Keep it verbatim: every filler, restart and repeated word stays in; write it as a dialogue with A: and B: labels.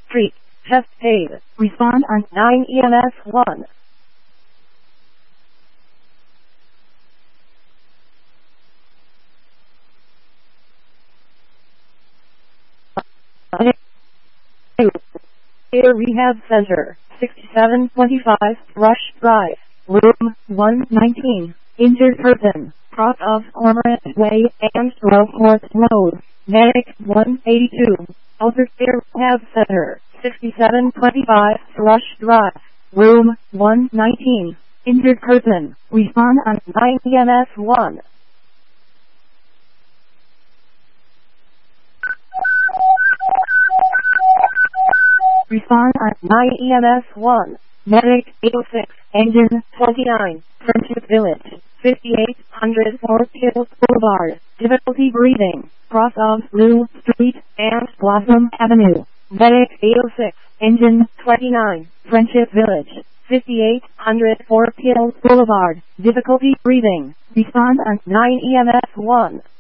A: Street, Chest Aid. Respond on nine E M S one. Air Rehab Center, sixty-seven twenty-five Rush Drive, Room one nineteen. Injured person, cross of Cormorant Way and Rockport Road. Medic one eighty-two. Alter Air Rehab Center, sixty-seven twenty-five Rush Drive, Room one nineteen. Injured person, respond on nine E M S one. Respond on nine E M S one. Medic eight oh six, Engine twenty-nine, Friendship Village, fifty-eight hundred Forest Hills Boulevard. Difficulty breathing, cross of Blue Street and Blossom Avenue. Medic eight oh six, Engine twenty-nine, Friendship Village, fifty-eight hundred Forest Hills Boulevard. Difficulty breathing. Respond on nine E M S one.